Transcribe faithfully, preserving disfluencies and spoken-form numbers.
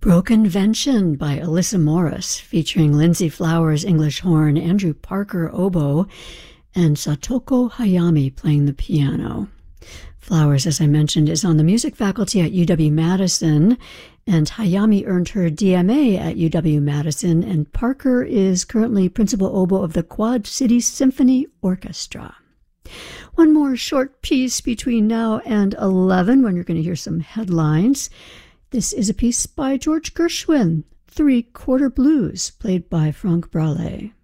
Brokenvention by Alyssa Morris, featuring Lindsay Flowers English horn, Andrew Parker oboe, and Satoko Hayami playing the piano. Flowers, as I mentioned, is on the music faculty at U W-Madison, and Hayami earned her D M A at U W-Madison, and Parker is currently principal oboe of the Quad City Symphony Orchestra. One more short piece between now and eleven, when you're going to hear some headlines. This is a piece by George Gershwin, Three Quarter Blues, played by Frank Bralle.